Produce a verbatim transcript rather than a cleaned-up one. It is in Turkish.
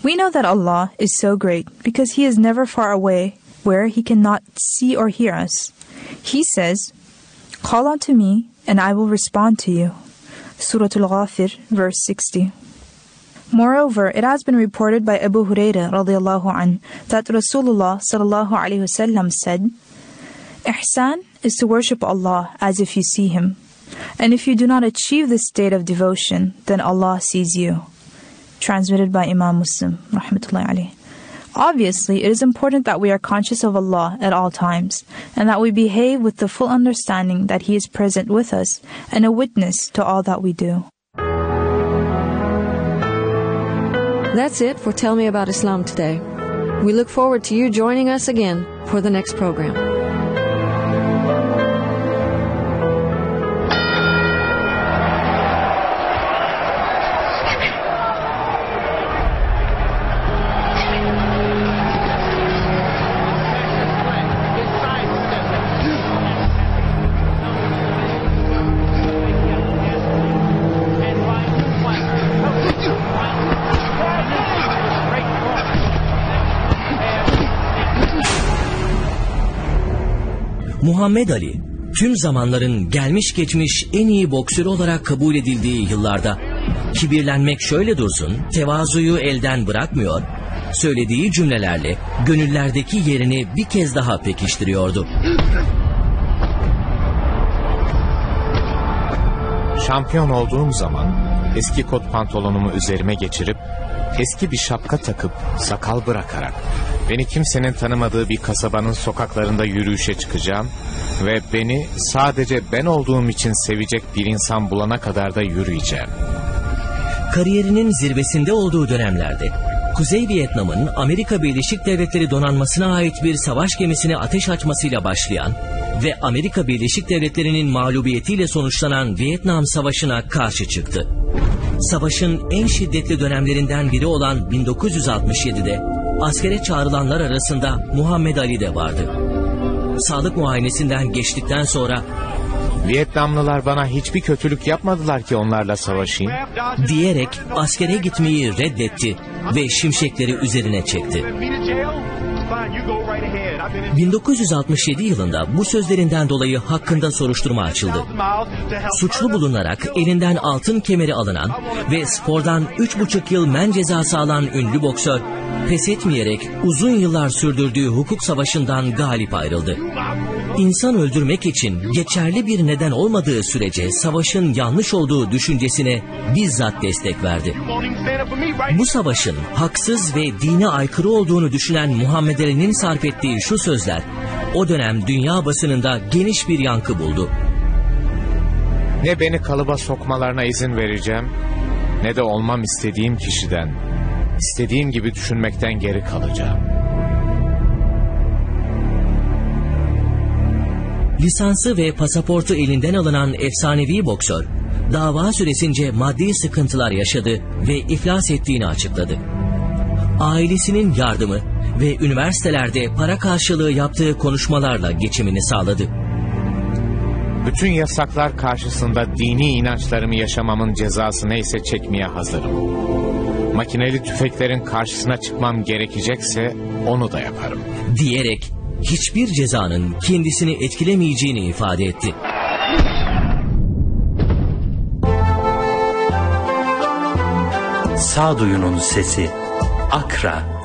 We know that Allah is so great because He is never far away where He cannot see or hear us. He says, "Call unto me and I will respond to you." Surah Al-Ghafir, verse sixty. Moreover, it has been reported by Abu Hurairah radiallahu anh that Rasulullah sallallahu alaihi wasallam said, "Ihsan is to worship Allah as if you see Him. And if you do not achieve this state of devotion, then Allah sees you." Transmitted by Imam Muslim, rahmatullahi alayhi. Obviously, it is important that we are conscious of Allah at all times, and that we behave with the full understanding that He is present with us and a witness to all that we do. That's it for Tell Me About Islam today. We look forward to you joining us again for the next program. Muhammed Ali, tüm zamanların gelmiş geçmiş en iyi boksörü olarak kabul edildiği yıllarda kibirlenmek şöyle dursun, tevazuyu elden bırakmıyor, söylediği cümlelerle gönüllerdeki yerini bir kez daha pekiştiriyordu. Şampiyon olduğum zaman eski kot pantolonumu üzerime geçirip eski bir şapka takıp sakal bırakarak beni kimsenin tanımadığı bir kasabanın sokaklarında yürüyüşe çıkacağım ve beni sadece ben olduğum için sevecek bir insan bulana kadar da yürüyeceğim. Kariyerinin zirvesinde olduğu dönemlerde Kuzey Vietnam'ın Amerika Birleşik Devletleri donanmasına ait bir savaş gemisine ateş açmasıyla başlayan ve Amerika Birleşik Devletleri'nin mağlubiyetiyle sonuçlanan Vietnam Savaşı'na karşı çıktı. Savaşın en şiddetli dönemlerinden biri olan bin dokuz yüz altmış yedi'de askere çağrılanlar arasında Muhammed Ali de vardı. Sağlık muayenesinden geçtikten sonra "Vietnamlılar bana hiçbir kötülük yapmadılar ki onlarla savaşayım" diyerek askere gitmeyi reddetti ve şimşekleri üzerine çekti. bin dokuz yüz altmış yedi yılında bu sözlerinden dolayı hakkında soruşturma açıldı. Suçlu bulunarak elinden altın kemeri alınan ve spordan üç buçuk yıl men cezası alan ünlü boksör, pes etmeyerek uzun yıllar sürdürdüğü hukuk savaşından galip ayrıldı. İnsan öldürmek için geçerli bir neden olmadığı sürece savaşın yanlış olduğu düşüncesine bizzat destek verdi. Bu savaşın haksız ve dine aykırı olduğunu düşünen Muhammed Ali'nin sarf ettiği şu sözler o dönem dünya basınında geniş bir yankı buldu. "Ne beni kalıba sokmalarına izin vereceğim, ne de olmam istediğim kişiden, istediğim gibi düşünmekten geri kalacağım." Lisansı ve pasaportu elinden alınan efsanevi boksör, dava süresince maddi sıkıntılar yaşadı ve iflas ettiğini açıkladı. Ailesinin yardımı ve üniversitelerde para karşılığı yaptığı konuşmalarla geçimini sağladı. "Bütün yasaklar karşısında dini inançlarımı yaşamamın cezası neyse çekmeye hazırım. Makineli tüfeklerin karşısına çıkmam gerekecekse onu da yaparım" diyerek hiçbir cezanın kendisini etkilemeyeceğini ifade etti. Sağduyunun sesi Akra